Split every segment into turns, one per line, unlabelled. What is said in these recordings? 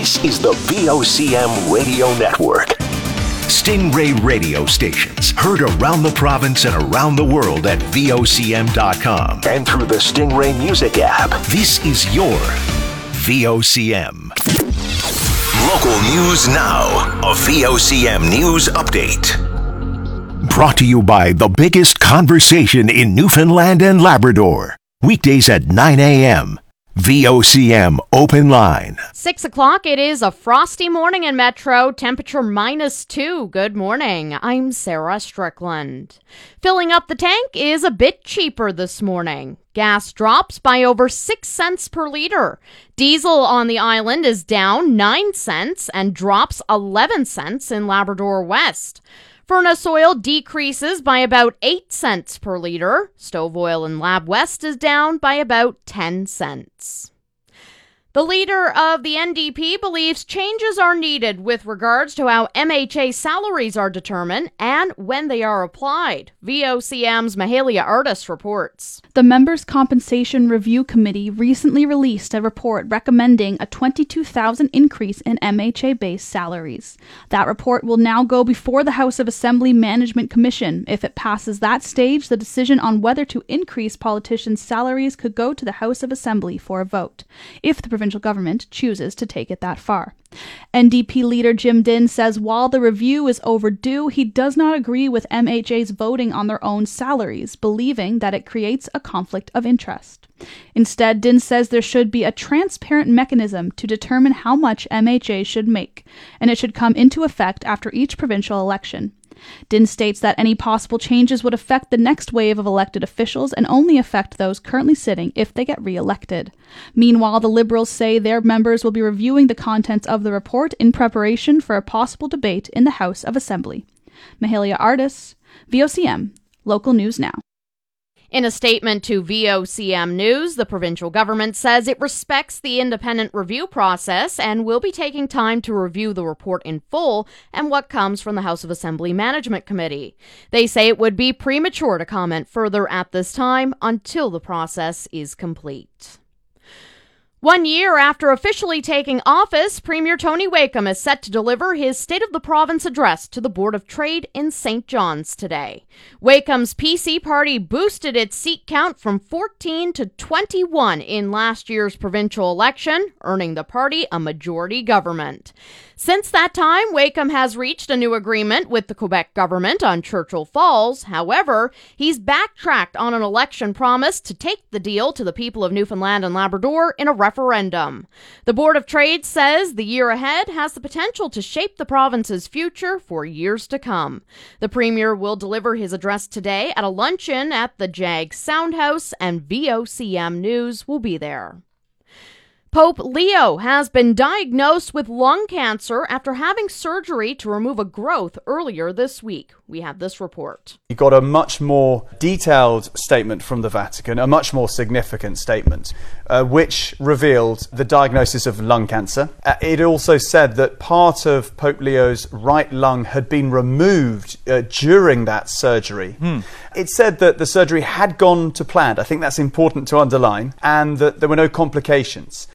This is the VOCM Radio Network. Stingray radio stations heard around the province and around the world at VOCM.com and through the Stingray Music app. This is your VOCM. Local news now. A VOCM News Update. Brought to you by the biggest conversation in Newfoundland and Labrador. Weekdays at 9 a.m. VOCM Open Line.
6 o'clock. It is a frosty morning in Metro. Temperature -2. Good morning. I'm Sarah Strickland. Filling up the tank is a bit cheaper this morning. Gas drops by over 6 cents per litre. Diesel on the island is down 9 cents and drops 11 cents in Labrador West. Furnace oil decreases by about 8 cents per litre. Stove oil in Lab West is down by about 10 cents. The leader of the NDP believes changes are needed with regards to how MHA salaries are determined and when they are applied. VOCM's Mahalia Artis reports.
The Members' Compensation Review Committee recently released a report recommending a $22,000 increase in MHA-based salaries. That report will now go before the House of Assembly Management Commission. If it passes that stage, the decision on whether to increase politicians' salaries could go to the House of Assembly for a vote, if the provincial government chooses to take it that far. NDP leader Jim Dinn says while the review is overdue, he does not agree with MHAs voting on their own salaries, believing that it creates a conflict of interest. Instead, Dinn says there should be a transparent mechanism to determine how much MHA should make, and it should come into effect after each provincial election. Dinn states that any possible changes would affect the next wave of elected officials and only affect those currently sitting if they get re-elected. Meanwhile, the Liberals say their members will be reviewing the contents of the report in preparation for a possible debate in the House of Assembly. Mahalia Artis, VOCM, Local News Now.
In a statement to VOCM News, the provincial government says it respects the independent review process and will be taking time to review the report in full and what comes from the House of Assembly Management Committee. They say it would be premature to comment further at this time until the process is complete. 1 year after officially taking office, Premier Tony Wakeham is set to deliver his State of the Province address to the Board of Trade in St. John's today. Wakeham's PC party boosted its seat count from 14 to 21 in last year's provincial election, earning the party a majority government. Since that time, Wakeham has reached a new agreement with the Quebec government on Churchill Falls. However, he's backtracked on an election promise to take the deal to the people of Newfoundland and Labrador in a referendum. The Board of Trade says the year ahead has the potential to shape the province's future for years to come. The Premier will deliver his address today at a luncheon at the JAG Soundhouse, and VOCM News will be there. Pope Leo has been diagnosed with lung cancer after having surgery to remove a growth earlier this week. We have this report.
You got a much more detailed statement from the Vatican, a much more significant statement, which revealed the diagnosis of lung cancer. It also said that part of Pope Leo's right lung had been removed during that surgery. It said that the surgery had gone to plan. I think that's important to underline, and that there were no complications.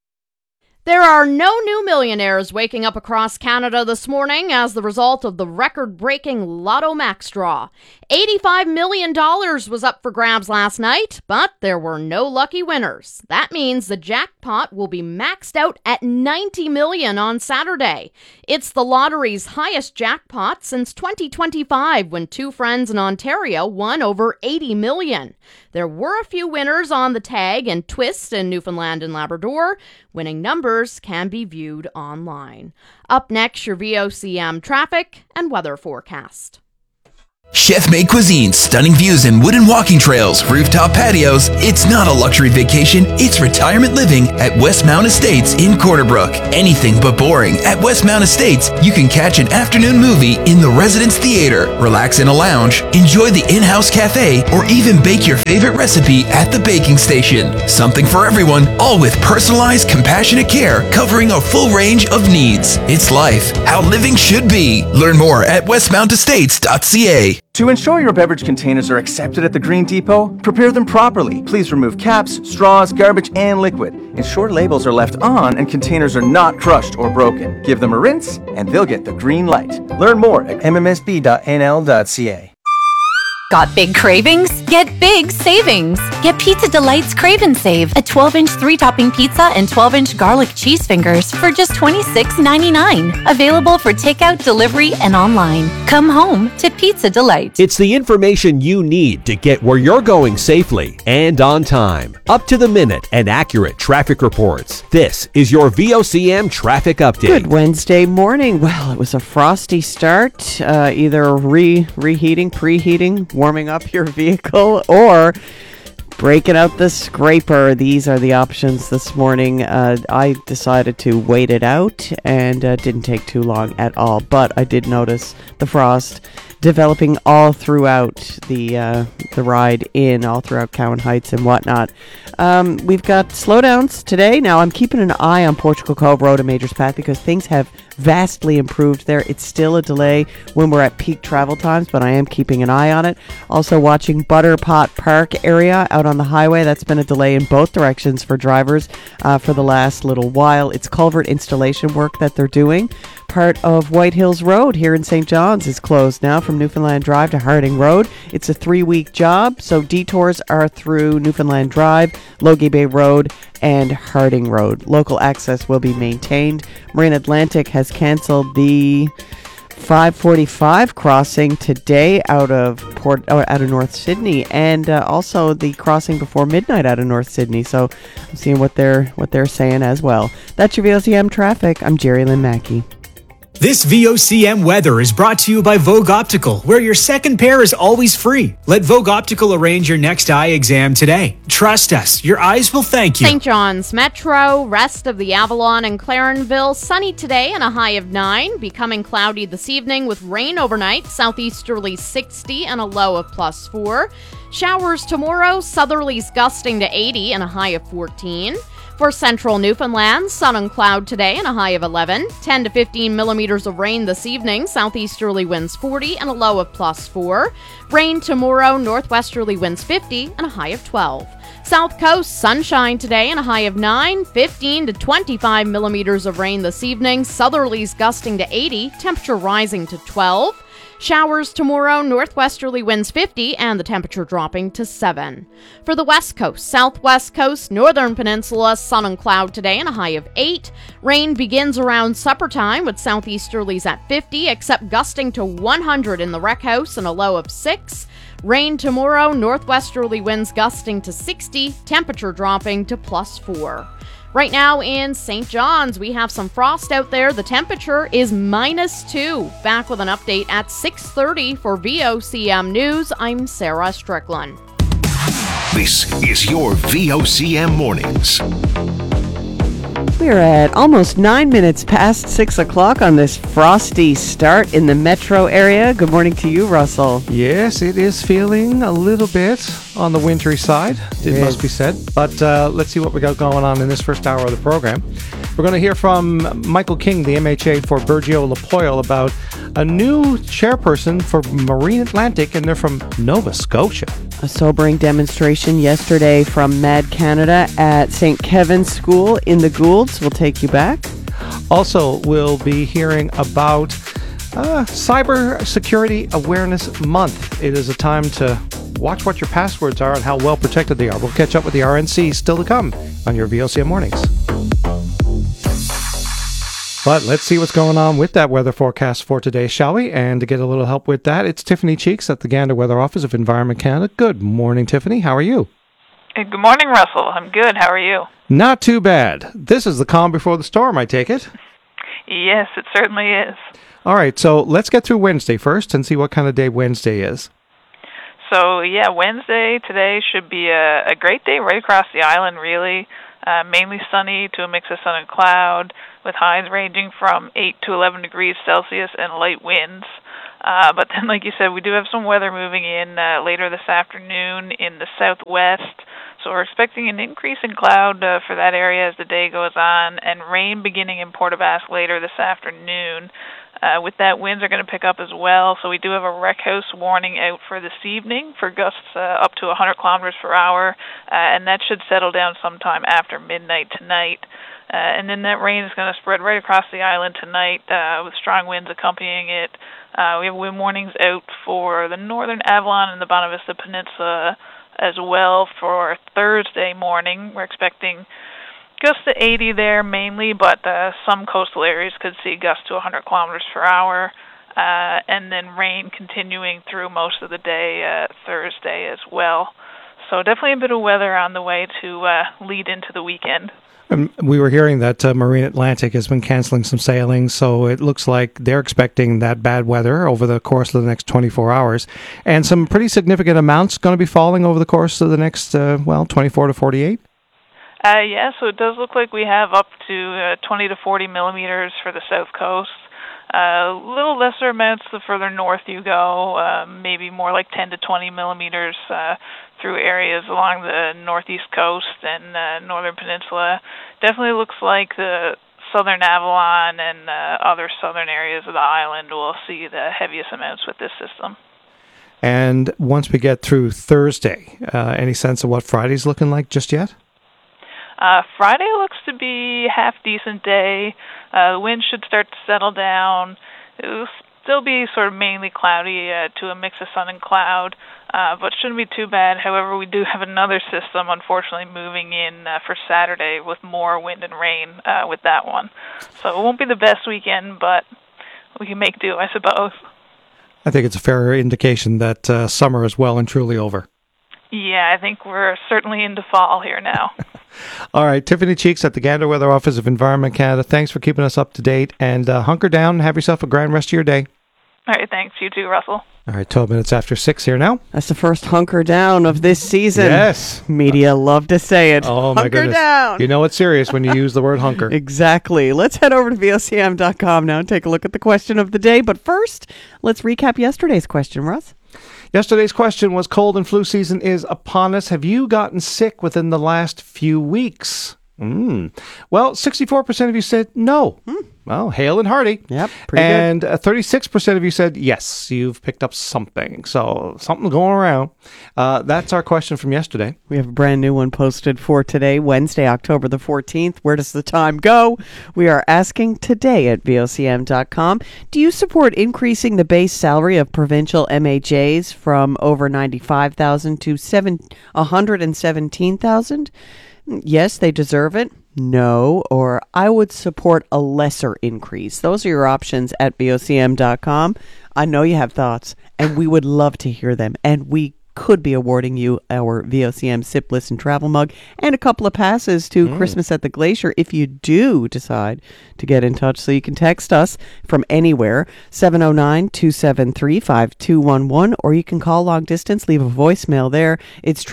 There are no new millionaires waking up across Canada this morning as the result of the record-breaking Lotto Max draw. $85 million was up for grabs last night, but there were no lucky winners. That means the jackpot will be maxed out at $90 million on Saturday. It's the lottery's highest jackpot since 2025, when two friends in Ontario won over $80 million. There were a few winners on the tag and twist in Newfoundland and Labrador. Winning numbers can be viewed online. Up next, your VOCM traffic and weather forecast.
Chef-made cuisine, stunning views and wooden walking trails, rooftop patios. It's not a luxury vacation, it's retirement living at Westmount Estates in Corner Brook. Anything but boring. At Westmount Estates, you can catch an afternoon movie in the Residence Theater, relax in a lounge, enjoy the in-house cafe, or even bake your favorite recipe at the baking station. Something for everyone, all with personalized, compassionate care covering a full range of needs. It's life, how living should be. Learn more at westmountestates.ca.
To ensure your beverage containers are accepted at the Green Depot, prepare them properly. Please remove caps, straws, garbage, and liquid. Ensure labels are left on and containers are not crushed or broken. Give them a rinse, and they'll get the green light. Learn more at mmsb.nl.ca.
Got big cravings? Get big savings! Get Pizza Delight's Crave and Save, a 12-inch 3-topping pizza and 12-inch garlic cheese fingers for just $26.99. Available for takeout, delivery, and online. Come home to Pizza Delight.
It's the information you need to get where you're going safely and on time. Up to the minute and accurate traffic reports. This is your VOCM traffic update.
Good Wednesday morning. Well, it was a frosty start. Either reheating, preheating, warming up your vehicle, or breaking out the scraper. These are the options this morning. I decided to wait it out, and didn't take too long at all. But I did notice the frost developing all throughout the ride in, all throughout Cowan Heights and whatnot. We've got slowdowns today. Now, I'm keeping an eye on Portugal Cove Road and Majors Path because things have vastly improved there. It's still a delay when we're at peak travel times, but I am keeping an eye on it. Also watching Butterpot Park area out on the highway. That's been a delay in both directions for drivers for the last little while. It's culvert installation work that they're doing. Part of White Hills Road here in St. John's is closed now from Newfoundland Drive to Harding Road. It's a 3-week job, so detours are through Newfoundland Drive, Logie Bay Road, and Harding Road. Local access will be maintained. Marine Atlantic has canceled the 545 crossing today out of North Sydney, and also the crossing before midnight out of North Sydney. So I'm seeing what they're saying as well. That's your VOCM traffic. I'm Jerry Lynn Mackey.
This VOCM weather is brought to you by Vogue Optical, where your second pair is always free. Let Vogue Optical arrange your next eye exam today. Trust us, your eyes will thank you.
St. John's Metro, rest of the Avalon and Clarenville, sunny today and a high of 9. Becoming cloudy this evening with rain overnight, southeasterly 60 and a low of +4. Showers tomorrow, southerlies gusting to 80 and a high of 14. For central Newfoundland, sun and cloud today and a high of 11. 10 to 15 millimeters of rain this evening. Southeasterly winds 40 and a low of +4. Rain tomorrow, northwesterly winds 50 and a high of 12. South Coast, sunshine today and a high of 9. 15 to 25 millimeters of rain this evening. Southerlies gusting to 80. Temperature rising to 12. Showers tomorrow, northwesterly winds 50 and the temperature dropping to 7. For the west coast, southwest coast, northern peninsula, sun and cloud today and a high of 8. Rain begins around supper time with southeasterlies at 50, except gusting to 100 in the rec house and a low of 6. Rain tomorrow, northwesterly winds gusting to 60, temperature dropping to +4. Right now in St. John's, we have some frost out there. The temperature is -2. Back with an update at 6:30 for VOCM News. I'm Sarah Strickland.
This is your VOCM Mornings.
We're at almost 9 minutes past 6 o'clock on this frosty start in the metro area. Good morning to you, Russell.
Yes, it is feeling a little bit on the wintry side, it must be said. But let's see what we got going on in this first hour of the program. We're going to hear from Michael King, the MHA for Burgeo Lapoil, about a new chairperson for Marine Atlantic, and they're from Nova Scotia.
A sobering demonstration yesterday from Mad Canada at St. Kevin's School in the Goulds. We'll take you back.
Also, we'll be hearing about Cyber Security Awareness Month. It is a time to watch what your passwords are and how well protected they are. We'll catch up with the RNC still to come on your VOCM Mornings. But let's see what's going on with that weather forecast for today, shall we? And to get a little help with that, it's Tiffany Cheeks at the Gander Weather Office of Environment Canada. Good morning, Tiffany. How are you?
Good morning, Russell. I'm good. How are you?
Not too bad. This is the calm before the storm, I take it?
Yes, it certainly is.
All right, so let's get through Wednesday first and see what kind of day Wednesday is.
So, yeah, Wednesday today should be a great day right across the island, really. Mainly sunny to a mix of sun and cloud, with highs ranging from 8 to 11 degrees Celsius and light winds. But then, like you said, we do have some weather moving in later this afternoon in the southwest. So we're expecting an increase in cloud for that area as the day goes on, and rain beginning in Port aux Basques later this afternoon. With that, winds are going to pick up as well, so we do have a wreck house warning out for this evening for gusts up to 100 kilometers per hour, and that should settle down sometime after midnight tonight. And then that rain is going to spread right across the island tonight with strong winds accompanying it. We have wind warnings out for the northern Avalon and the Bonavista Peninsula as well for Thursday morning. We're expecting gusts to 80 there mainly, but some coastal areas could see gusts to 100 kilometers per hour, and then rain continuing through most of the day Thursday as well. So definitely a bit of weather on the way to lead into the weekend.
We were hearing that Marine Atlantic has been canceling some sailings, so it looks like they're expecting that bad weather over the course of the next 24 hours. And some pretty significant amounts going to be falling over the course of the next, 24 to 48?
Yeah, so it does look like we have up to 20 to 40 millimeters for the south coast. A little lesser amounts the further north you go, maybe more like 10 to 20 millimeters through areas along the northeast coast and northern peninsula. Definitely looks like the southern Avalon and other southern areas of the island will see the heaviest amounts with this system.
And once we get through Thursday, any sense of what Friday's looking like just yet?
Friday looks to be a half-decent day. The wind should start to settle down. It will still be sort of mainly cloudy to a mix of sun and cloud, but shouldn't be too bad. However, we do have another system, unfortunately, moving in for Saturday with more wind and rain with that one. So it won't be the best weekend, but we can make do, I suppose.
I think it's a fair indication that summer is well and truly over.
Yeah, I think we're certainly into fall here now.
All right, Tiffany Cheeks at the Gander Weather Office of Environment Canada. Thanks for keeping us up to date, and hunker down and have yourself a grand rest of your day.
All right, thanks. You too, Russell.
All right, 12 minutes after 6 here now.
That's the first hunker down of this season.
Yes.
Media love to say it.
Oh, my
hunker
goodness.
down.
You know it's serious when you use the word hunker.
Exactly. Let's head over to VOCM.com now and take a look at the question of the day. But first, let's recap yesterday's question, Russ.
Yesterday's question was, cold and flu season is upon us. Have you gotten sick within the last few weeks? Well, 64% of you said no. Well, hail and hearty.
Yep, pretty
and good. 36% of you said yes, you've picked up something. So something going around. That's our question from yesterday.
We have a brand new one posted for today, Wednesday, October the 14th. Where does the time go? We are asking today at VOCM.com, do you support increasing the base salary of provincial MHAs from over $95,000 to $117,000? Yes, they deserve it. No, or I would support a lesser increase. Those are your options at VOCM.com. I know you have thoughts, and we would love to hear them. And we could be awarding you our VOCM Sip, Listen, Travel mug and a couple of passes to Christmas at the Glacier if you do decide to get in touch. So you can text us from anywhere, 709-273-5211, or you can call long distance, leave a voicemail there. It's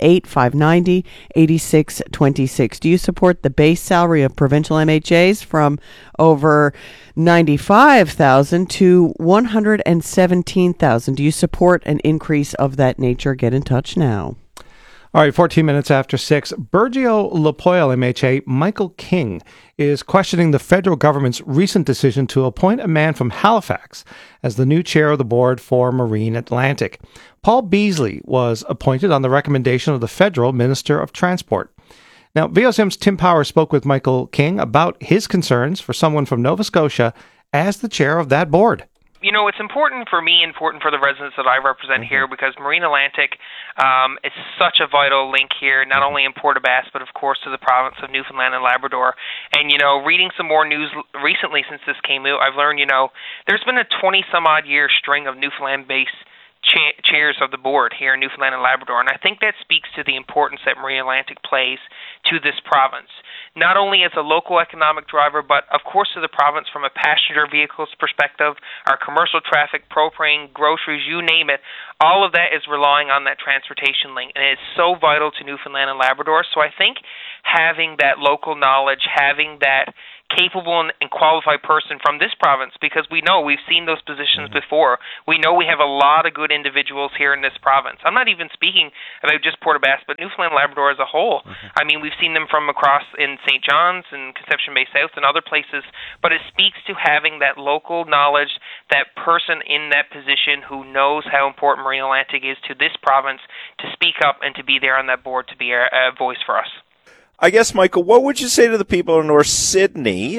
888-590-8626. Do you support the base salary of provincial MHAs from over $95,000 to $117,000? Do you support an increase of that nature? Get in touch now.
All right, 14 minutes after 6. Burgeo Lapoille MHA Michael King is questioning the federal government's recent decision to appoint a man from Halifax as the new chair of the board for Marine Atlantic. Paul Beasley was appointed on the recommendation of the federal Minister of Transport. Now, VOCM's Tim Power spoke with Michael King about his concerns for someone from Nova Scotia as the chair of that board.
You know, it's important for me, important for the residents that I represent here, because Marine Atlantic is such a vital link here, not only in Port aux Basques, but of course to the province of Newfoundland and Labrador. And, you know, reading some more news recently since this came out, I've learned, you know, there's been a 20-some-odd year string of Newfoundland-based chairs of the board here in Newfoundland and Labrador, and I think that speaks to the importance that Marine Atlantic plays to this province, not only as a local economic driver, but of course to the province from a passenger vehicles perspective, our commercial traffic, propane, groceries, you name it, all of that is relying on that transportation link, and it's so vital to Newfoundland and Labrador. So I think having that local knowledge, having that capable and qualified person from this province, because we know we've seen those positions before. We know we have a lot of good individuals here in this province. I'm not even speaking about just Port aux Basques, but Newfoundland and Labrador as a whole. I mean, we've seen them from across in St. John's and Conception Bay South and other places, but it speaks to having that local knowledge, that person in that position who knows how important Marine Atlantic is to this province, to speak up and to be there on that board to be a voice for us.
I guess, Michael, what would you say to the people in North Sydney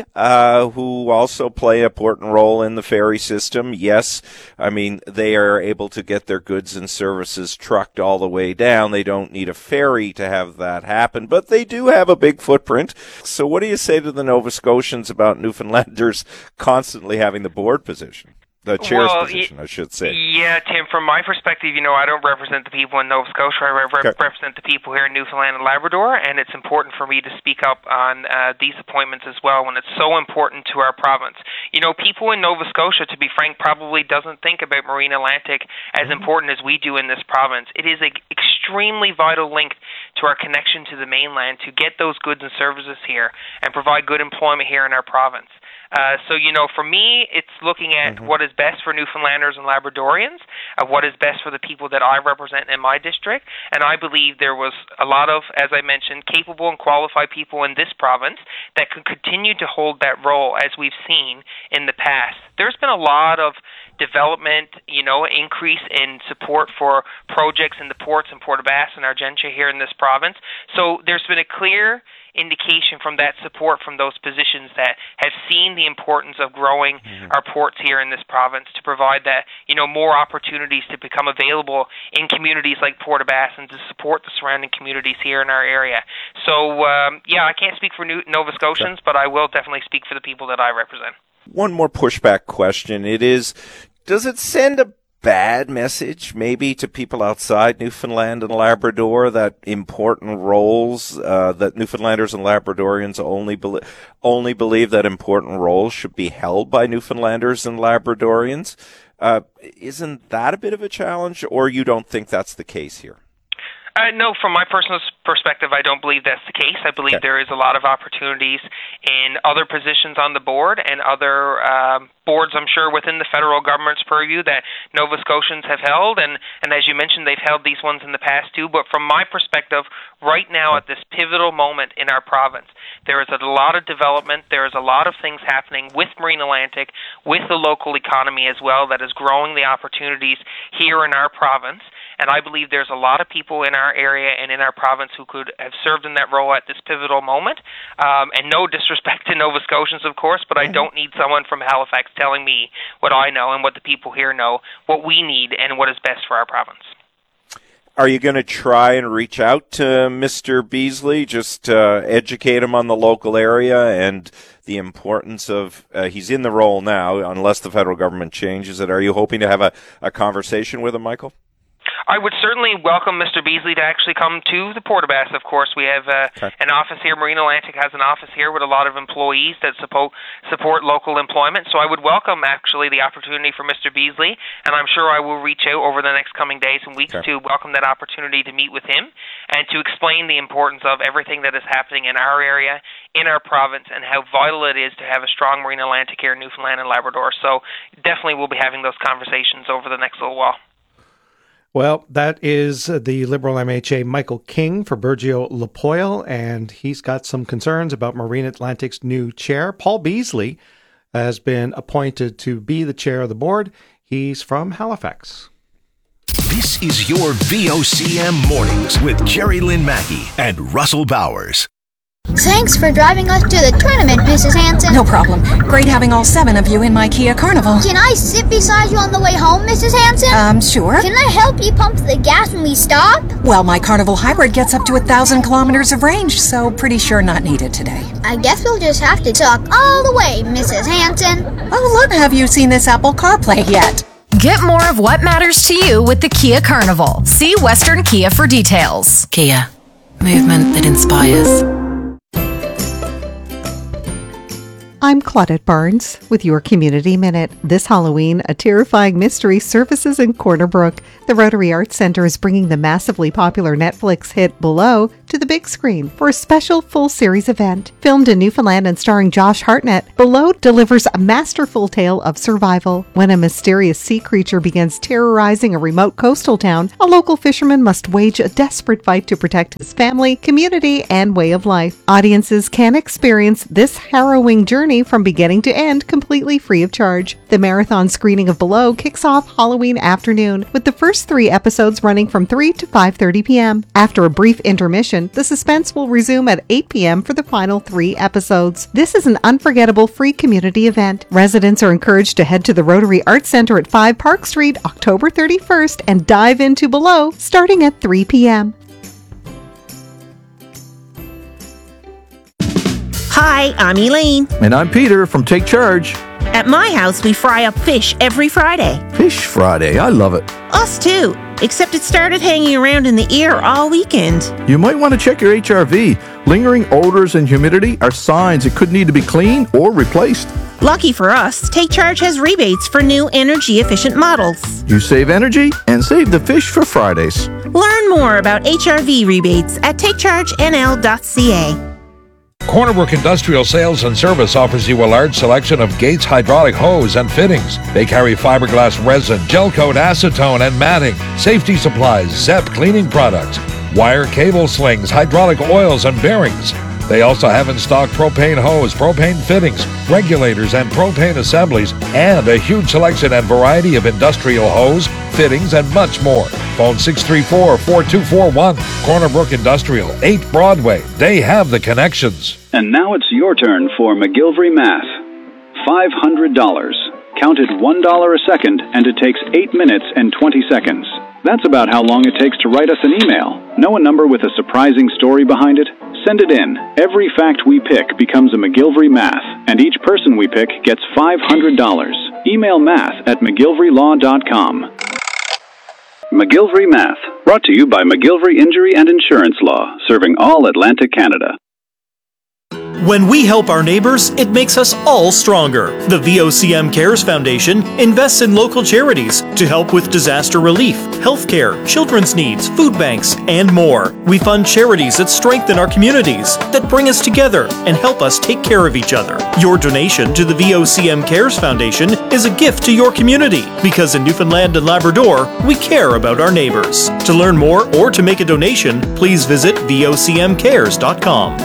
who also play an important role in the ferry system? Yes, I mean, they are able to get their goods and services trucked all the way down. They don't need a ferry to have that happen, but they do have a big footprint. So what do you say to the Nova Scotians about Newfoundlanders constantly having the board position? The chair's position, I should say.
Yeah, Tim, from my perspective, I don't represent the people in Nova Scotia. I represent the people here in Newfoundland and Labrador, and it's important for me to speak up on these appointments as well when it's so important to our province. People in Nova Scotia, to be frank, probably doesn't think about Marine Atlantic as important as we do in this province. It is an extremely vital link to our connection to the mainland to get those goods and services here and provide good employment here in our province. So, for me, it's looking at what is best for Newfoundlanders and Labradorians, what is best for the people that I represent in my district, and I believe there was a lot of, as I mentioned, capable and qualified people in this province that could continue to hold that role as we've seen in the past. There's been a lot of development, increase in support for projects in the ports in Port aux Basques and Argentia here in this province. So there's been a clear indication from that support from those positions that have seen the importance of growing our ports here in this province to provide that, more opportunities to become available in communities like Port aux Basques and to support the surrounding communities here in our area. So, I can't speak for Nova Scotians, but I will definitely speak for the people that I represent.
One more pushback question. Does it send a bad message maybe to people outside Newfoundland and Labrador that important roles, that Newfoundlanders and Labradorians only believe that important roles should be held by Newfoundlanders and Labradorians? Isn't that a bit of a challenge, or you don't think that's the case here?
No, from my personal perspective, I don't believe that's the case. I believe there is a lot of opportunities in other positions on the board and other boards, I'm sure, within the federal government's purview that Nova Scotians have held. And as you mentioned, they've held these ones in the past too. But from my perspective, right now at this pivotal moment in our province, there is a lot of development. There is a lot of things happening with Marine Atlantic, with the local economy as well, that is growing the opportunities here in our province. And I believe there's a lot of people in our area and in our province who could have served in that role at this pivotal moment. And no disrespect to Nova Scotians, of course, but I don't need someone from Halifax telling me what I know and what the people here know, what we need and what is best for our province.
Are you going to try and reach out to Mr. Beasley, just educate him on the local area and the importance of, he's in the role now, unless the federal government changes it. Are you hoping to have a conversation with him, Michael?
I would certainly welcome Mr. Beasley to actually come to the Port aux Basques, of course. We have an office here. Marine Atlantic has an office here with a lot of employees that support local employment. So I would welcome, actually, the opportunity for Mr. Beasley, and I'm sure I will reach out over the next coming days and weeks to welcome that opportunity to meet with him and to explain the importance of everything that is happening in our area, in our province, and how vital it is to have a strong Marine Atlantic here in Newfoundland and Labrador. So definitely we'll be having those conversations over the next little while.
Well, that is the Liberal MHA Michael King for Burgeo Lapoille, and he's got some concerns about Marine Atlantic's new chair. Paul Beasley has been appointed to be the chair of the board. He's from Halifax.
This is your VOCM Mornings with Jerry Lynn Mackey and Russell Bowers.
Thanks for driving us to the tournament, Mrs. Hanson.
No problem. Great having all 7 of you in my Kia Carnival.
Can I sit beside you on the way home, Mrs. Hanson?
Sure.
Can I help you pump the gas when we stop?
Well, my Carnival Hybrid gets up to 1,000 kilometers of range, so pretty sure not needed today.
I guess we'll just have to talk all the way, Mrs. Hanson.
Oh, look, have you seen this Apple CarPlay yet?
Get more of what matters to you with the Kia Carnival. See Western Kia for details.
Kia. Movement that inspires. I'm Claudette Barnes with your Community Minute. This Halloween, a terrifying mystery surfaces in Corner Brook. The Rotary Arts Center is bringing the massively popular Netflix hit Below to the big screen for a special full-series event. Filmed in Newfoundland and starring Josh Hartnett, Below delivers a masterful tale of survival. When a mysterious sea creature begins terrorizing a remote coastal town, a local fisherman must wage a desperate fight to protect his family, community, and way of life. Audiences can experience this harrowing journey from beginning to end completely free of charge. The marathon screening of Below kicks off Halloween afternoon, with the first 3 episodes running from 3 to 5:30 p.m. After a brief intermission, the suspense will resume at 8 p.m. for the final 3 episodes. This is an unforgettable free community event. Residents are encouraged to head to the Rotary Arts Center at 5 Park Street October 31st and dive into Below starting at 3 p.m.
Hi, I'm Elaine.
And I'm Peter from Take Charge.
At my house, we fry up fish every Friday.
Fish Friday, I love it.
Us too, except it started hanging around in the air all weekend.
You might want to check your HRV. Lingering odors and humidity are signs it could need to be cleaned or replaced.
Lucky for us, Take Charge has rebates for new energy-efficient models.
You save energy and save the fish for Fridays.
Learn more about HRV rebates at takechargenl.ca.
Corner Brook Industrial Sales and Service offers you a large selection of Gates hydraulic hose and fittings. They carry fiberglass resin, gel coat, acetone, and matting, safety supplies, ZEP cleaning products, wire cable slings, hydraulic oils, and bearings. They also have in stock propane hose, propane fittings, regulators, and propane assemblies, and a huge selection and variety of industrial hose, fittings, and much more. Phone 634-4241. Corner Brook Industrial, 8 Broadway. They have the connections.
And now it's your turn for McGilvery Math. $500. Counted $1 a second, and it takes 8 minutes and 20 seconds. That's about how long it takes to write us an email. Know a number with a surprising story behind it? Send it in. Every fact we pick becomes a McGilvery Math, and each person we pick gets $500. Email math@mcgilverylaw.com. McGilvery Math, brought to you by McGilvery Injury and Insurance Law, serving all Atlantic Canada.
When we help our neighbors, it makes us all stronger. The VOCM Cares Foundation invests in local charities to help with disaster relief, healthcare, children's needs, food banks, and more. We fund charities that strengthen our communities, that bring us together and help us take care of each other. Your donation to the VOCM Cares Foundation is a gift to your community, because in Newfoundland and Labrador, we care about our neighbors. To learn more or to make a donation, please visit vocmcares.com.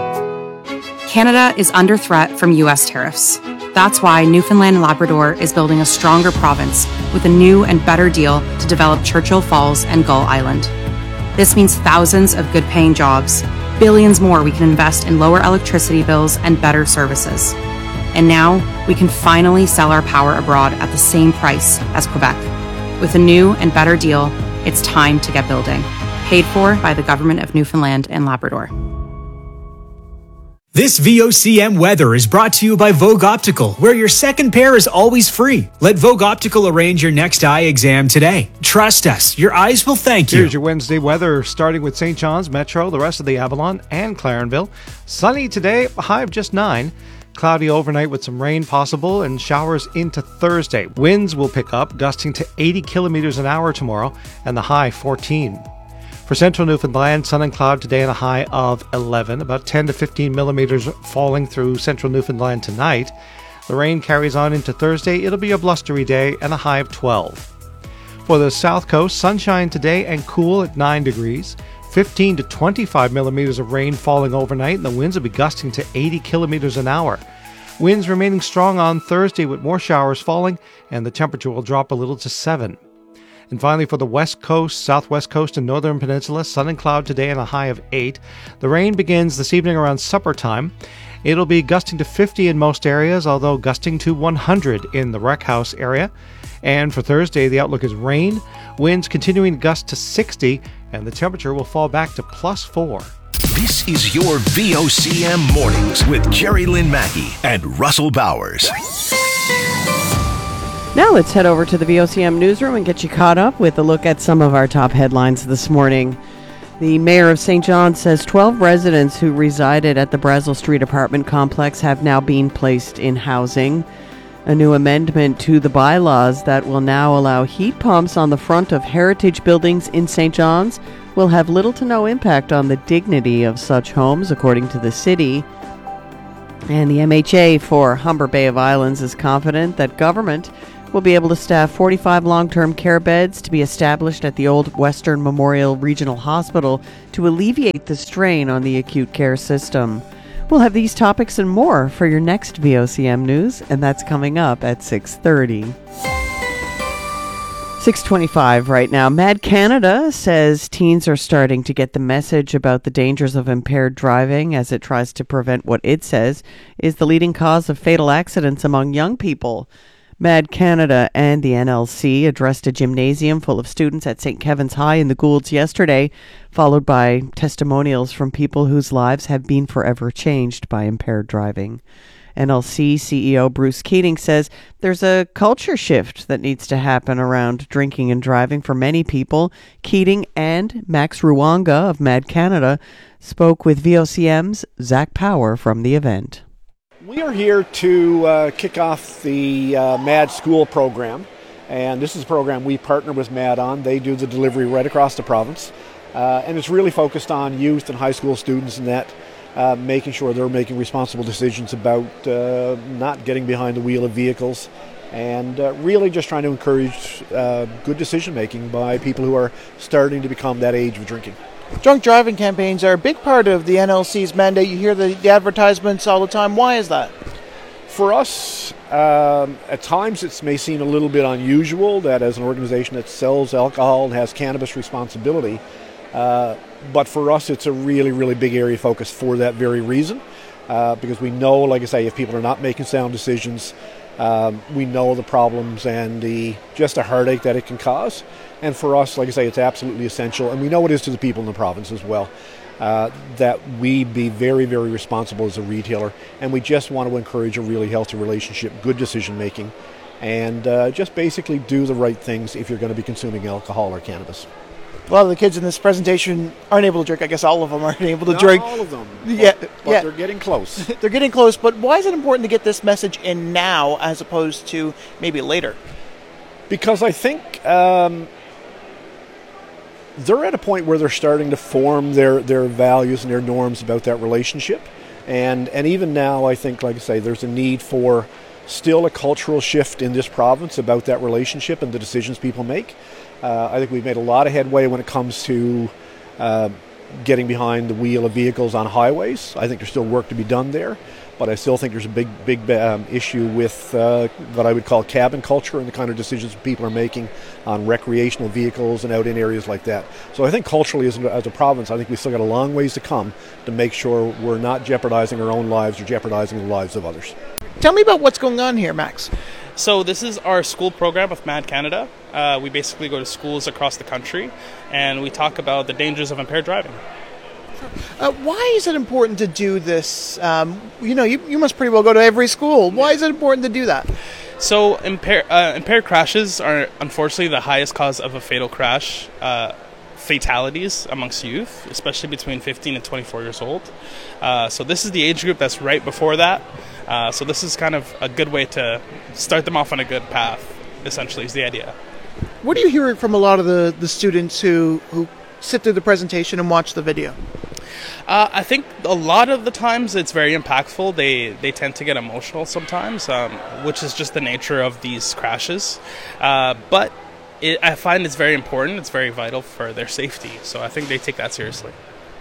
Canada is under threat from U.S. tariffs. That's why Newfoundland and Labrador is building a stronger province with a new and better deal to develop Churchill Falls and Gull Island. This means thousands of good-paying jobs, billions more we can invest in lower electricity bills and better services. And now we can finally sell our power abroad at the same price as Quebec. With a new and better deal, it's time to get building. Paid for by the Government of Newfoundland and Labrador.
This VOCM weather is brought to you by Vogue Optical, where your second pair is always free. Let Vogue Optical arrange your next eye exam today. Trust us, your eyes will thank you.
Here's your Wednesday weather, starting with St. John's, Metro, the rest of the Avalon, and Clarenville. Sunny today, a high of just 9. Cloudy overnight with some rain possible and showers into Thursday. Winds will pick up, gusting to 80 kilometers an hour tomorrow, and the high 14. For central Newfoundland, sun and cloud today and a high of 11, about 10 to 15 millimeters falling through central Newfoundland tonight. The rain carries on into Thursday. It'll be a blustery day and a high of 12. For the south coast, sunshine today and cool at 9 degrees. 15 to 25 millimeters of rain falling overnight, and the winds will be gusting to 80 kilometers an hour. Winds remaining strong on Thursday with more showers falling, and the temperature will drop a little to 7. And finally, for the west coast, southwest coast, and northern peninsula, sun and cloud today and a high of 8. The rain begins this evening around supper time. It'll be gusting to 50 in most areas, although gusting to 100 in the Rec House area. And for Thursday, the outlook is rain, winds continuing to gust to 60, and the temperature will fall back to +4.
This is your VOCM Mornings with Jerry Lynn Mackey and Russell Bowers.
Now let's head over to the VOCM newsroom and get you caught up with a look at some of our top headlines this morning. The mayor of St. John says 12 residents who resided at the Brazel Street apartment complex have now been placed in housing. A new amendment to the bylaws that will now allow heat pumps on the front of heritage buildings in St. John's will have little to no impact on the dignity of such homes, according to the city. And the MHA for Humber Bay of Islands is confident that government will be able to staff 45 long-term care beds to be established at the old Western Memorial Regional Hospital to alleviate the strain on the acute care system. We'll have these topics and more for your next VOCM News, and that's coming up at 6:30. 6:25 right now. Mad Canada says teens are starting to get the message about the dangers of impaired driving as it tries to prevent what it says is the leading cause of fatal accidents among young people. Mad Canada and the NLC addressed a gymnasium full of students at St. Kevin's High in the Goulds yesterday, followed by testimonials from people whose lives have been forever changed by impaired driving. NLC CEO Bruce Keating says there's a culture shift that needs to happen around drinking and driving for many people. Keating and Max Ruwanga of Mad Canada spoke with VOCM's Zach Power from the event.
We are here to kick off the MAD School program, and this is a program we partner with MAD on. They do the delivery right across the province, and it's really focused on youth and high school students and that, making sure they're making responsible decisions about not getting behind the wheel of vehicles, and really just trying to encourage good decision making by people who are starting to become that age of drinking.
Drunk driving campaigns are a big part of the NLC's mandate. You hear the advertisements all the time. Why is that?
For us, at times it may seem a little bit unusual that as an organization that sells alcohol and has cannabis responsibility, but for us it's a really, really big area of focus for that very reason, because we know, like I say, if people are not making sound decisions, we know the problems and just the heartache that it can cause. And for us, like I say, it's absolutely essential, and we know it is to the people in the province as well, that we be very, very responsible as a retailer, and we just want to encourage a really healthy relationship, good decision making, and just basically do the right things if you're going to be consuming alcohol or cannabis.
A lot of the kids in this presentation aren't able to drink. I guess all of them aren't able to drink.
Not all of them.
Yeah,
but
yeah.
They're getting close.
They're getting close, but why is it important to get this message in now as opposed to maybe later?
Because I think they're at a point where they're starting to form their values and their norms about that relationship. And even now, I think, like I say, there's a need for still a cultural shift in this province about that relationship and the decisions people make. I think we've made a lot of headway when it comes to getting behind the wheel of vehicles on highways. I think there's still work to be done there, but I still think there's a big issue with what I would call cabin culture and the kind of decisions people are making on recreational vehicles and out in areas like that. So I think culturally as a province, I think we've still got a long ways to come to make sure we're not jeopardizing our own lives or jeopardizing the lives of others.
Tell me about what's going on here, Max.
So this is our school program with Mad Canada. We basically go to schools across the country and we talk about the dangers of impaired driving.
Why is it important to do this? You must pretty well go to every school. Why is it important to do that?
So impaired crashes are unfortunately the highest cause of a fatal crash fatalities amongst youth, especially between 15 and 24 years old. So this is the age group that's right before that. So this is kind of a good way to start them off on a good path, essentially, is the idea.
What are you hearing from a lot of the students who sit through the presentation and watch the video?
I think a lot of the times it's very impactful. They tend to get emotional sometimes, which is just the nature of these crashes. But I find it's very important. It's very vital for their safety. So I think they take that seriously.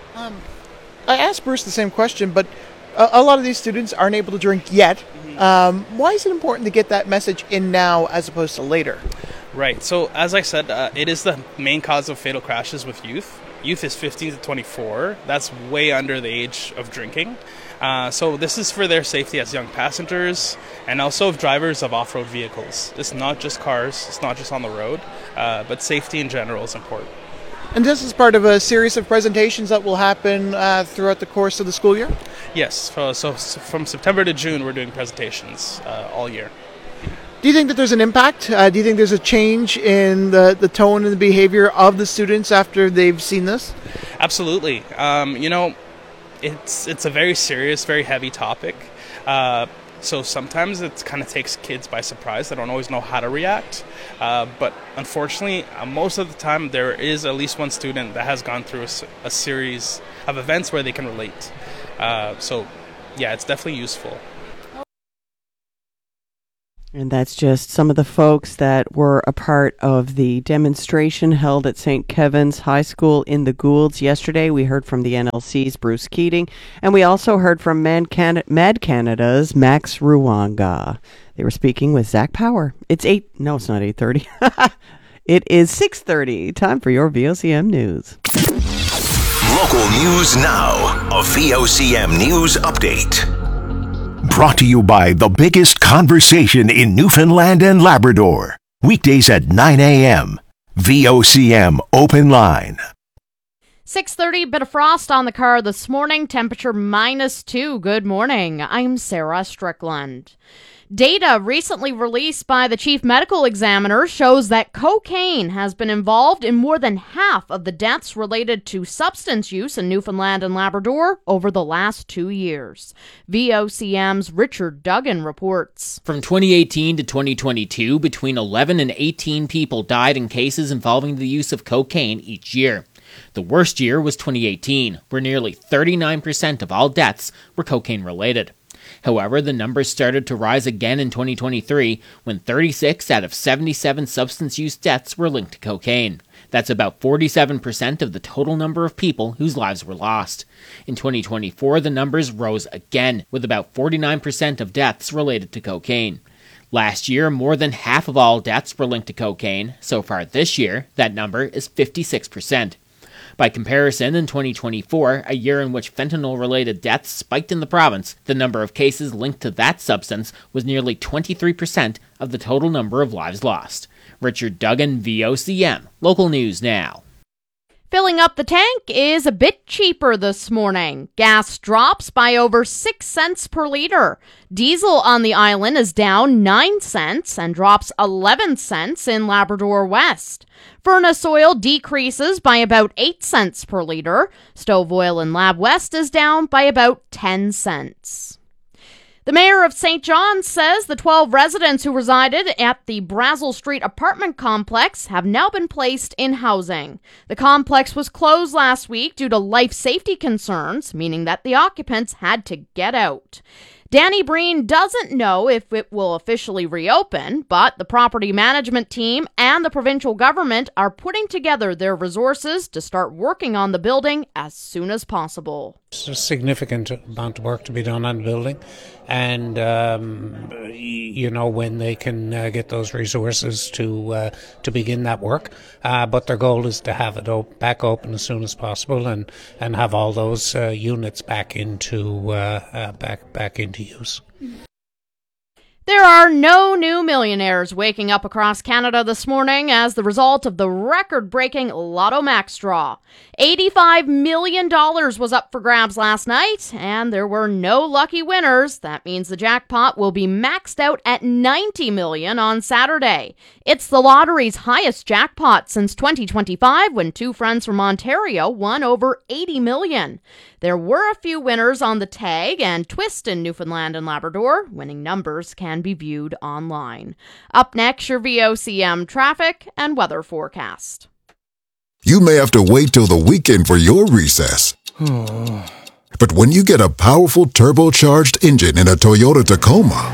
I asked Bruce the same question, but a lot of these students aren't able to drink yet. Why is it important to get that message in now as opposed to later?
Right. So as I said, it is the main cause of fatal crashes with youth. Youth is 15 to 24. That's way under the age of drinking. So this is for their safety as young passengers and also of drivers of off-road vehicles. It's not just cars. It's not just on the road, but safety in general is important.
And this is part of a series of presentations that will happen throughout the course of the school year?
Yes. So from September to June, we're doing presentations all year.
Do you think that there's an impact? Do you think there's a change in the tone and the behavior of the students after they've seen this?
Absolutely. It's a very serious, very heavy topic. So sometimes it kind of takes kids by surprise. They don't always know how to react. But unfortunately, most of the time, there is at least one student that has gone through a series of events where they can relate. So, yeah, it's definitely useful.
And that's just some of the folks that were a part of the demonstration held at St. Kevin's High School in the Goulds yesterday. We heard from the NLC's Bruce Keating, and we also heard from Mad Canada's Max Ruanga. They were speaking with Zach Power. It's not 8:30. It is 6:30. Time for your VOCM news.
Local news now. A VOCM news update. Brought to you by the biggest conversation in Newfoundland and Labrador. Weekdays at 9 a.m. VOCM Open Line.
6:30, bit of frost on the car this morning, temperature -2. Good morning. I'm Sarah Strickland. Data recently released by the chief medical examiner shows that cocaine has been involved in more than half of the deaths related to substance use in Newfoundland and Labrador over the last 2 years. VOCM's Richard Duggan reports.
From 2018 to 2022, between 11 and 18 people died in cases involving the use of cocaine each year. The worst year was 2018, where nearly 39% of all deaths were cocaine-related. However, the numbers started to rise again in 2023, when 36 out of 77 substance use deaths were linked to cocaine. That's about 47% of the total number of people whose lives were lost. In 2024, the numbers rose again, with about 49% of deaths related to cocaine. Last year, more than half of all deaths were linked to cocaine. So far this year, that number is 56%. By comparison, in 2024, a year in which fentanyl-related deaths spiked in the province, the number of cases linked to that substance was nearly 23% of the total number of lives lost. Richard Duggan, VOCM. Local News Now.
Filling up the tank is a bit cheaper this morning. Gas drops by over 6 cents per liter. Diesel on the island is down 9 cents and drops 11 cents in Labrador West. Furnace oil decreases by about 8 cents per liter. Stove oil in Lab West is down by about 10 cents. The mayor of St. John says the 12 residents who resided at the Brazel Street apartment complex have now been placed in housing. The complex was closed last week due to life safety concerns, meaning that the occupants had to get out. Danny Breen doesn't know if it will officially reopen, but the property management team and the provincial government are putting together their resources to start working on the building as soon as possible.
It's a significant amount of work to be done on the building, and when they can get those resources to begin that work. But their goal is to have it back open as soon as possible and have all those units back into use.
There are no new millionaires waking up across Canada this morning as the result of the record-breaking Lotto Max draw. $85 million was up for grabs last night, and there were no lucky winners. That means the jackpot will be maxed out at $90 million on Saturday. It's the lottery's highest jackpot since 2025, when two friends from Ontario won over $80 million. There were a few winners on the tag and twist in Newfoundland and Labrador. Winning numbers can be viewed online. Up next, your VOCM traffic and weather forecast.
You may have to wait till the weekend for your recess. But when you get a powerful turbocharged engine in a Toyota Tacoma,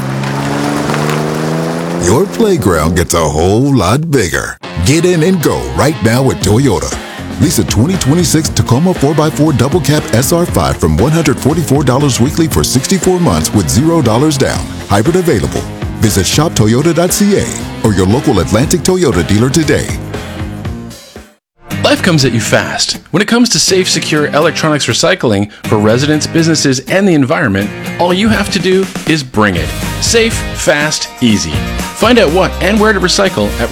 your playground gets a whole lot bigger. Get in and go right now at Toyota. Lease a 2026 Tacoma 4x4 Double Cab SR5 from $144 weekly for 64 months with $0 down. Hybrid available. Visit shoptoyota.ca or your local Atlantic Toyota dealer today.
Life comes at you fast. When it comes to safe, secure electronics recycling for residents, businesses, and the environment, all you have to do is bring it. Safe, fast, easy. Find out what and where to recycle at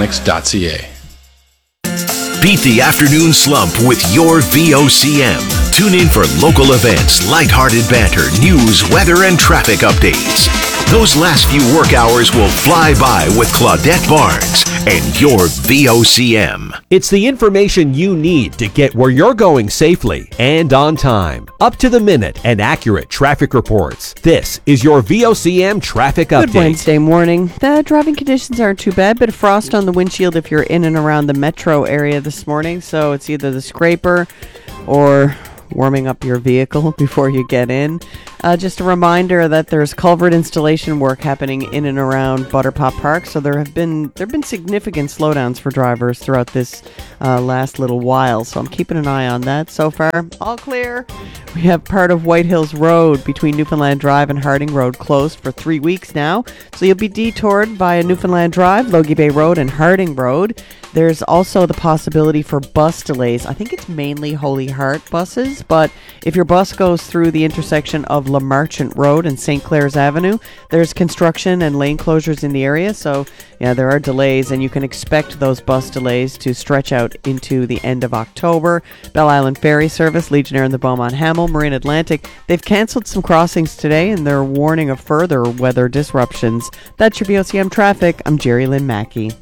recyclemyelectronics.ca.
Beat the afternoon slump with your VOCM. Tune in for local events, lighthearted banter, news, weather, and traffic updates. Those last few work hours will fly by with Claudette Barnes and your VOCM.
It's the information you need to get where you're going safely and on time. Up to the minute and accurate traffic reports. This is your VOCM traffic update.
Good Wednesday morning. The driving conditions aren't too bad. Bit of frost on the windshield if you're in and around the metro area this morning. So it's either the scraper or warming up your vehicle before you get in. Just a reminder that there's culvert installation work happening in and around Butterpop Park, so there have been significant slowdowns for drivers throughout this last little while. So I'm keeping an eye on that. So far, all clear. We have part of White Hills Road between Newfoundland Drive and Harding Road closed for 3 weeks now. So you'll be detoured via Newfoundland Drive, Logie Bay Road, and Harding Road. There's also the possibility for bus delays. I think it's mainly Holy Heart buses, but if your bus goes through the intersection of La Marchant Road and St. Clair's Avenue, there's construction and lane closures in the area. So, yeah, there are delays, and you can expect those bus delays to stretch out into the end of October. Bell Island Ferry Service, Legionnaire and the Beaumont Hamel, Marine Atlantic, they've canceled some crossings today, and they're warning of further weather disruptions. That's your VOCM traffic. I'm Jerry Lynn Mackey.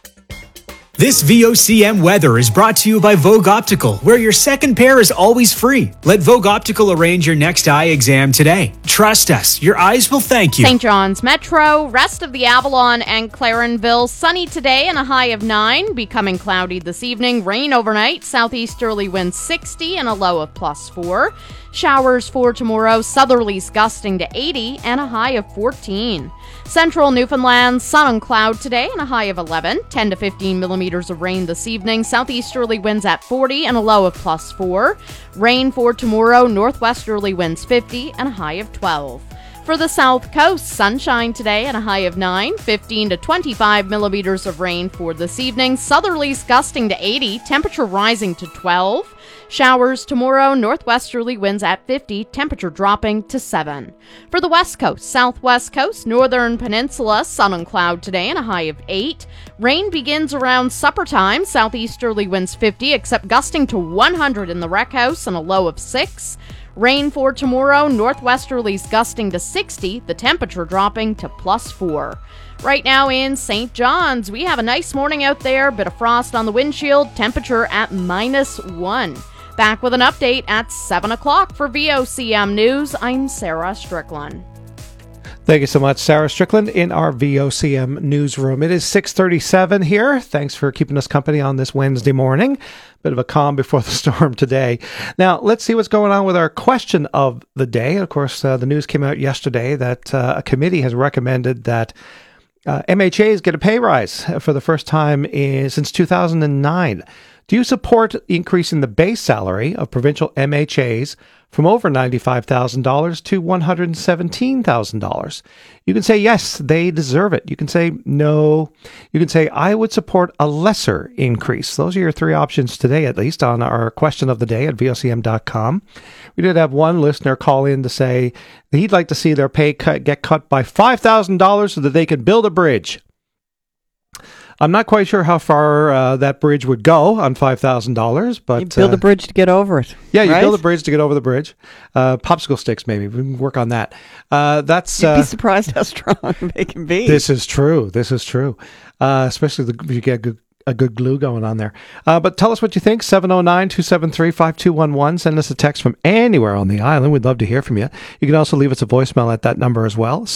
This VOCM weather is brought to you by Vogue Optical, where your second pair is always free. Let Vogue Optical arrange your next eye exam today. Trust us, your eyes will thank you.
St. John's Metro, rest of the Avalon and Clarenville, sunny today and a high of 9, becoming cloudy this evening. Rain overnight, southeasterly winds 60 and a low of +4. Showers for tomorrow, southerlies gusting to 80 and a high of 14. Central Newfoundland, sun and cloud today and a high of 11, 10 to 15 millimeters of rain this evening. Southeasterly winds at 40 and a low of +4. Rain for tomorrow, northwesterly winds 50 and a high of 12. For the South Coast, sunshine today and a high of 9, 15 to 25 millimeters of rain for this evening. Southerlies gusting to 80, temperature rising to 12. Showers tomorrow, northwesterly winds at 50, temperature dropping to 7. For the West Coast, Southwest Coast, Northern Peninsula, sun and cloud today and a high of 8. Rain begins around supper time, southeasterly winds 50, except gusting to 100 in the Rec House and a low of 6. Rain for tomorrow, northwesterlies gusting to 60, the temperature dropping to +4. Right now in St. John's, we have a nice morning out there, bit of frost on the windshield, temperature at -1. Back with an update at 7 o'clock for VOCM News. I'm Sarah Strickland.
Thank you so much, Sarah Strickland, in our VOCM newsroom. It is 6:37 here. Thanks for keeping us company on this Wednesday morning. Bit of a calm before the storm today. Now, let's see what's going on with our question of the day. Of course, the news came out yesterday that a committee has recommended that MHAs get a pay rise for the first time since 2009. Do you support increasing the base salary of provincial MHAs from over $95,000 to $117,000? You can say, yes, they deserve it. You can say, no. You can say, I would support a lesser increase. Those are your three options today, at least, on our question of the day at VOCM.com. We did have one listener call in to say that he'd like to see their pay get cut by $5,000 so that they can build a bridge. I'm not quite sure how far that bridge would go on $5,000, but
you build a bridge to get over it.
Yeah, you
right?
build a bridge to get over the bridge. Popsicle sticks, maybe. We can work on that. That's
You'd be surprised how strong they can be.
This is true. Especially if you get a good glue going on there. But tell us what you think. 709-273-5211. Send us a text from anywhere on the island. We'd love to hear from you. You can also leave us a voicemail at that number as well.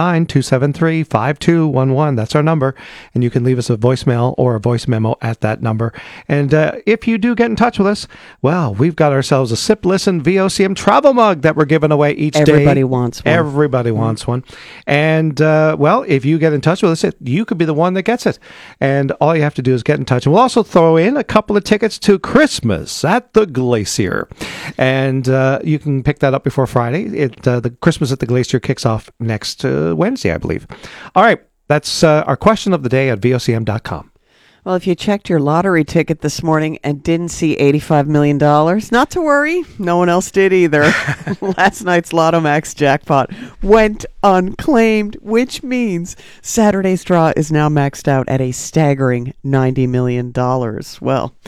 709-273-5211. That's our number. And you can leave us a voicemail or a voice memo at that number. And if you do get in touch with us, well, we've got ourselves a Sip Listen VOCM travel mug that we're giving away each day.
Everybody wants one.
Everybody wants one. And, well, if you get in touch with us, you could be the one that gets it. And all you have to do is get in touch. And we'll also throw in a couple of tickets to Christmas at the Glacier. And you can pick that up before Friday. The Christmas at the Glacier kicks off next Wednesday, I believe. All right. That's our question of the day at VOCM.com.
Well, if you checked your lottery ticket this morning and didn't see $85 million, not to worry. No one else did either. Last night's Lotto Max jackpot went unclaimed, which means Saturday's draw is now maxed out at a staggering $90 million. Well,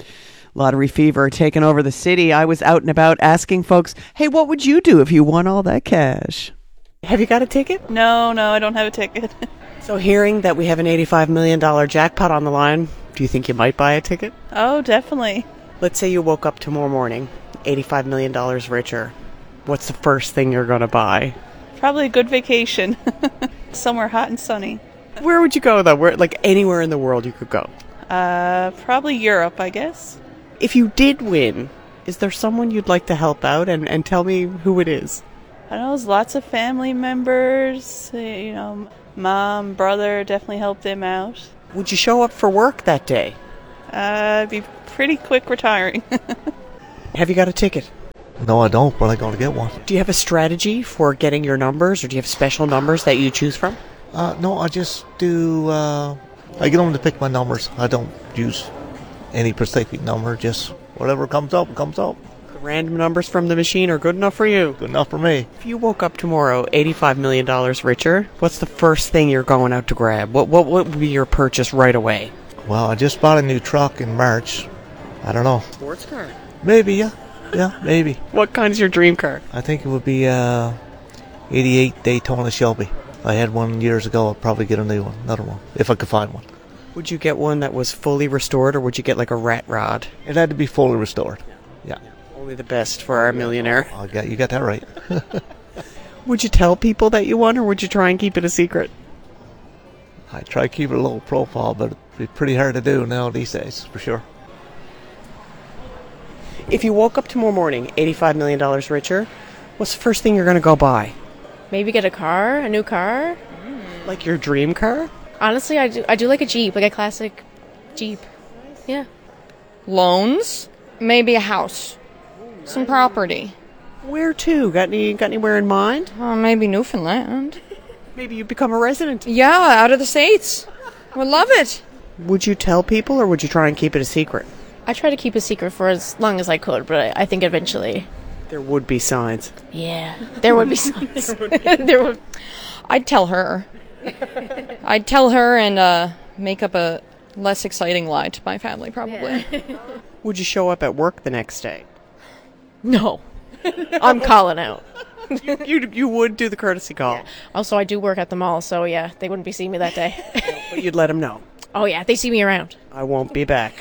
Lottery fever taking over the city. I was out and about asking folks, hey, what would you do if you won all that cash? Have you got a ticket?
No, I don't have a ticket.
So hearing that we have an $85 million jackpot on the line, do you think you might buy a ticket?
Oh, definitely.
Let's say you woke up tomorrow morning, $85 million richer. What's the first thing you're going to buy?
Probably a good vacation. Somewhere hot and sunny.
Where would you go, though? Like anywhere in the world you could go?
Probably Europe, I guess.
If you did win, is there someone you'd like to help out? And tell me who it is.
I know there's lots of family members. Mom, brother, definitely help them out.
Would you show up for work that day?
I'd be pretty quick retiring.
Have you got a ticket?
No, I don't, but I'm going to get one.
Do you have a strategy for getting your numbers, or do you have special numbers that you choose from?
No, I just do, I get them to pick my numbers. I don't use any specific number, just whatever comes up, comes up.
The random numbers from the machine are good enough for you?
Good enough for me.
If you woke up tomorrow $85 million richer, what's the first thing you're going out to grab? What would be your purchase right away?
Well, I just bought a new truck in March. I don't know.
Sports car?
Maybe, yeah. Yeah, maybe.
What kind is your dream car?
I think it would be 88 Daytona Shelby. I had one years ago. I'll probably get another one, if I could find one.
Would you get one that was fully restored, or would you get like a rat rod?
It had to be fully restored. Yeah.
Only the best for our millionaire.
You got that right.
Would you tell people that you won, or would you try and keep it a secret?
I try to keep it a low profile, but it'd be pretty hard to do now these days, for sure.
If you woke up tomorrow morning $85 million richer, what's the first thing you're going to go buy?
Maybe get a new car.
Like your dream car?
Honestly, I do like a Jeep, like a classic Jeep. Yeah. Loans, maybe a house, some property.
Where to? Got anywhere in mind?
Maybe Newfoundland.
Maybe you become a resident.
Yeah, out of the States. Would love it.
Would you tell people, or would you try and keep it a secret?
I try to keep a secret for as long as I could, but I think eventually...
There would be signs.
Yeah, there would be signs. I'd tell her. I'd tell her and make up a less exciting lie to my family, probably.
Would you show up at work the next day?
No. I'm calling out.
You would do the courtesy call.
Yeah. Also, I do work at the mall, so yeah, they wouldn't be seeing me that day.
But you'd let them know.
Oh yeah, they see me around.
I won't be back.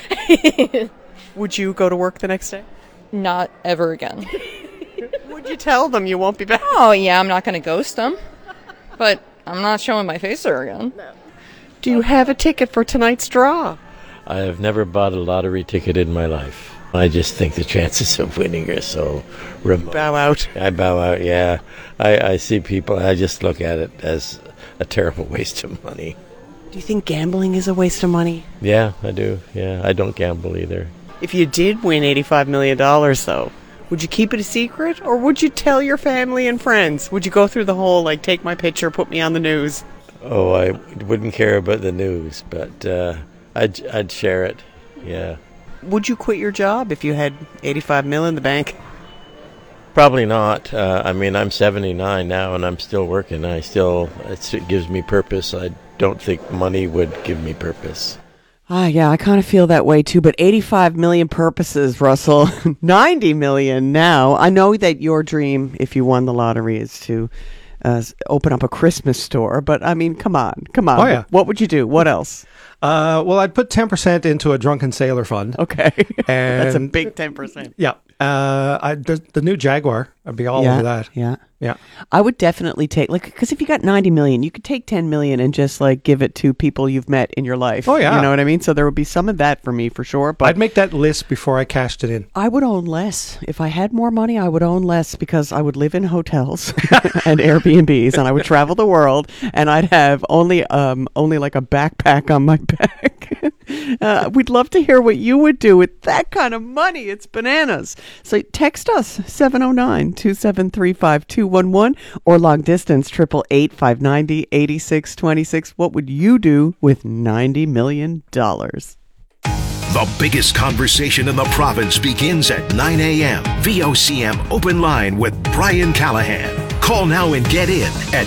Would you go to work the next day?
Not ever again.
Would you tell them you won't be back?
Oh yeah, I'm not going to ghost them. But I'm not showing my face there again. No.
Do you have a ticket for tonight's draw?
I have never bought a lottery ticket in my life. I just think the chances of winning are so remote.
Bow out.
I bow out, yeah. I see people, I just look at it as a terrible waste of money.
Do you think gambling is a waste of money?
Yeah, I do. Yeah, I don't gamble either.
If you did win $85 million, though, would you keep it a secret, or would you tell your family and friends? Would you go through the whole, like, take my picture, put me on the news?
Oh, I wouldn't care about the news, but I'd share it, yeah.
Would you quit your job if you had $85 million in the bank?
Probably not. I mean, I'm 79 now, and I'm still working. It gives me purpose. I don't think money would give me purpose.
Yeah, I kind of feel that way too, but 85 million purposes, Russell. 90 million now. I know that your dream, if you won the lottery, is to open up a Christmas store, but I mean, come on.
Oh, yeah.
What would you do? What else?
Well, I'd put 10% into a drunken sailor fund.
Okay.
And
that's a big 10%.
Yeah. The new Jaguar, I'd be all over that.
Yeah.
Yeah.
I would definitely take, because if you got 90 million, you could take 10 million and just give it to people you've met in your life.
Oh, yeah.
You know what I mean? So there would be some of that for me for sure. But
I'd make that list before I cashed it in.
I would own less. If I had more money, I would own less because I would live in hotels and Airbnbs, and I would travel the world, and I'd have only like a backpack on my back. We'd love to hear what you would do with that kind of money. It's bananas. So text us 709-273-5211 or long distance 888-590-8626. What would you do with $90 million?
The biggest conversation in the province begins at 9 a.m. VOCM Open Line with Brian Callahan. Call now and get in at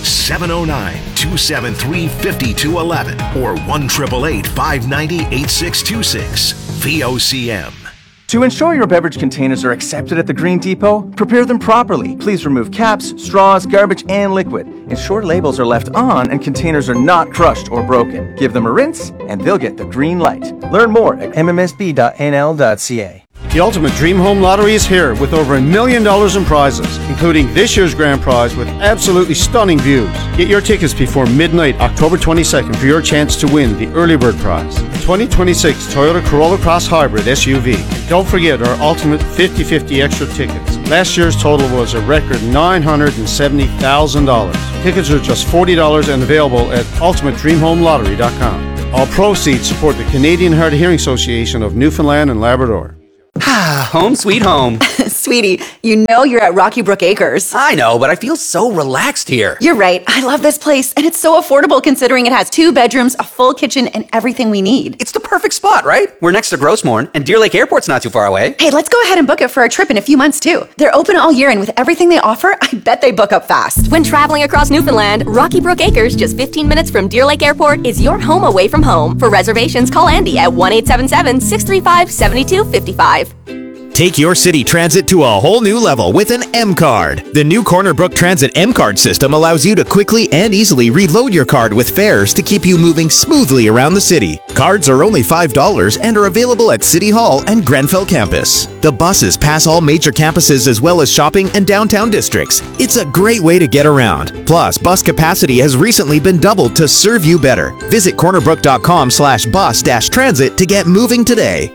709-273-5211 or 1-888-590-8626. VOCM.
To ensure your beverage containers are accepted at the Green Depot, prepare them properly. Please remove caps, straws, garbage, and liquid. Ensure labels are left on and containers are not crushed or broken. Give them a rinse, and they'll get the green light. Learn more at mmsb.nl.ca.
The Ultimate Dream Home Lottery is here with over $1 million in prizes, including this year's grand prize with absolutely stunning views. Get your tickets before midnight, October 22nd for your chance to win the early bird prize, the 2026 Toyota Corolla Cross Hybrid SUV. Don't forget our Ultimate 50/50 extra tickets. Last year's total was a record $970,000. Tickets are just $40 and available at ultimatedreamhomelottery.com. All proceeds support the Canadian Hard of Hearing Association of Newfoundland and Labrador.
Home sweet home.
Sweetie, you know you're at Rocky Brook Acres.
I know, but I feel so relaxed here.
You're right. I love this place, and it's so affordable considering it has 2 bedrooms, a full kitchen, and everything we need.
It's the perfect spot, right? We're next to Grossmorn, and Deer Lake Airport's not too far away.
Hey, let's go ahead and book it for a trip in a few months, too. They're open all year, and with everything they offer, I bet they book up fast.
When traveling across Newfoundland, Rocky Brook Acres, just 15 minutes from Deer Lake Airport, is your home away from home. For reservations, call Andy at 1-877-635-7255.
Take your city transit to a whole new level with an M-Card. The new Corner Brook Transit M-Card system allows you to quickly and easily reload your card with fares to keep you moving smoothly around the city. Cards are only $5 and are available at City Hall and Grenfell campus. The buses pass all major campuses as well as shopping and downtown districts. It's a great way to get around. Plus, bus capacity has recently been doubled to serve you better. Visit cornerbrook.com/bus-transit to get moving today.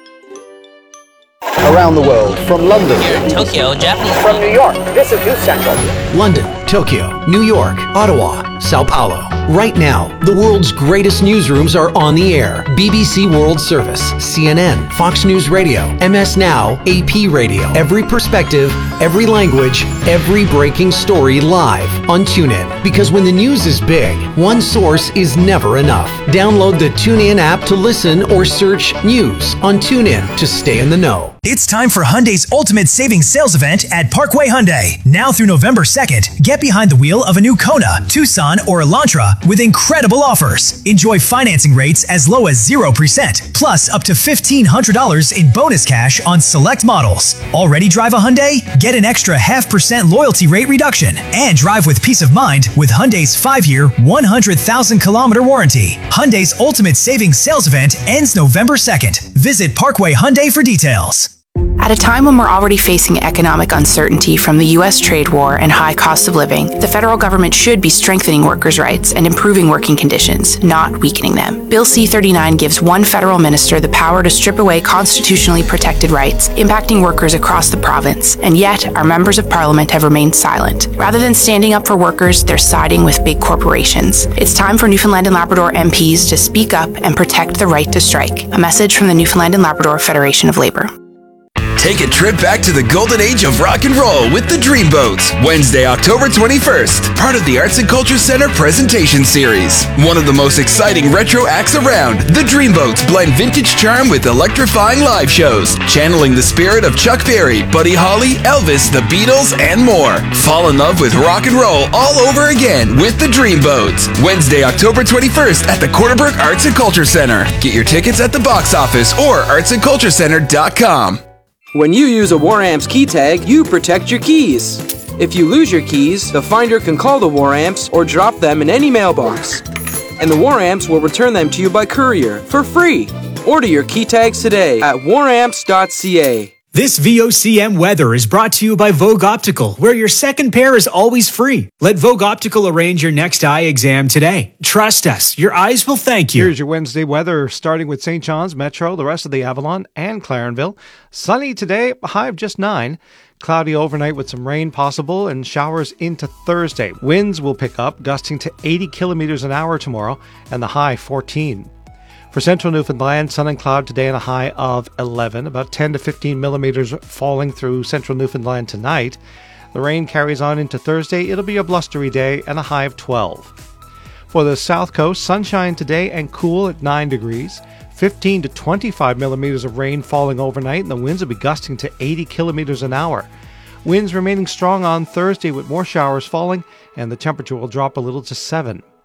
Around the world, from London,
Tokyo, Japan,
from New York, this is News Central.
London, Tokyo, New York, Ottawa, Sao Paulo. Right now, the world's greatest newsrooms are on the air. BBC World Service, CNN, Fox News Radio, MS Now, AP Radio. Every perspective, every language, every breaking story live on TuneIn. Because when the news is big, one source is never enough. Download the TuneIn app to listen or search news on TuneIn to stay in the know.
It's time for Hyundai's Ultimate Savings Sales Event at Parkway Hyundai. Now through November 2nd, get behind the wheel of a new Kona, Tucson, or Elantra with incredible offers. Enjoy financing rates as low as 0%, plus up to $1,500 in bonus cash on select models. Already drive a Hyundai? Get an extra 0.5% loyalty rate reduction and drive with peace of mind with Hyundai's 5-year, 100,000-kilometer warranty. Hyundai's Ultimate Savings Sales Event ends November 2nd. Visit Parkway Hyundai for details.
At a time when we're already facing economic uncertainty from the U.S. trade war and high cost of living, the federal government should be strengthening workers' rights and improving working conditions, not weakening them. Bill C-39 gives one federal minister the power to strip away constitutionally protected rights, impacting workers across the province, and yet our members of parliament have remained silent. Rather than standing up for workers, they're siding with big corporations. It's time for Newfoundland and Labrador MPs to speak up and protect the right to strike. A message from the Newfoundland and Labrador Federation of Labor.
Take a trip back to the golden age of rock and roll with the Dreamboats, Wednesday, October 21st, part of the Arts and Culture Center presentation series. One of the most exciting retro acts around, the Dreamboats blend vintage charm with electrifying live shows, channeling the spirit of Chuck Berry, Buddy Holly, Elvis, the Beatles, and more. Fall in love with rock and roll all over again with the Dreamboats, Wednesday, October 21st at the Corner Brook Arts and Culture Center. Get your tickets at the box office or artsandculturecenter.com.
When you use a WarAmps key tag, you protect your keys. If you lose your keys, the finder can call the WarAmps or drop them in any mailbox. And the WarAmps will return them to you by courier for free. Order your key tags today at waramps.ca.
This VOCM weather is brought to you by Vogue Optical, where your second pair is always free. Let Vogue Optical arrange your next eye exam today. Trust us, your eyes will thank you.
Here's your Wednesday weather, starting with St. John's, Metro, the rest of the Avalon, and Clarenville. Sunny today, high of just 9. Cloudy overnight with some rain possible and showers into Thursday. Winds will pick up, gusting to 80 kilometers an hour tomorrow, and the high 14. For central Newfoundland, sun and cloud today and a high of 11, about 10 to 15 millimeters falling through central Newfoundland tonight. The rain carries on into Thursday. It'll be a blustery day and a high of 12. For the south coast, sunshine today and cool at 9 degrees. 15 to 25 millimeters of rain falling overnight, and the winds will be gusting to 80 kilometers an hour. Winds remaining strong on Thursday with more showers falling, and the temperature will drop a little to 7.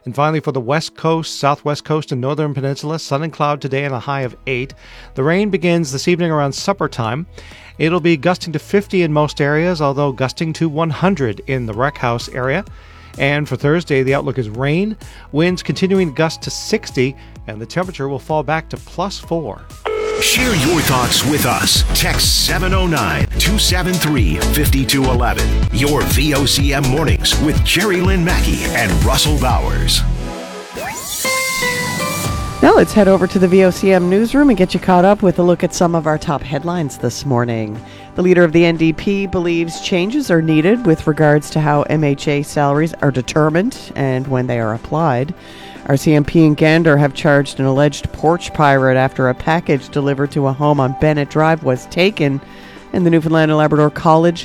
And finally, for the west coast, southwest coast, and northern peninsula, sun and cloud today and a high of 8. The rain begins this evening around supper time. It'll be gusting to 50 in most areas, although gusting to 100 in the Rec House area. And for Thursday, the outlook is rain, winds continuing to gust to 60, and the temperature will fall back to +4.
Share your thoughts with us. Text 709-273-5211. Your VOCM mornings with Jerry Lynn Mackey and Russell Bowers.
Now let's head over to the VOCM newsroom and get you caught up with a look at some of our top headlines this morning. The leader of the NDP believes changes are needed with regards to how MHA salaries are determined and when they are applied. RCMP and Gander have charged an alleged porch pirate after a package delivered to a home on Bennett Drive was taken, and the Newfoundland and Labrador College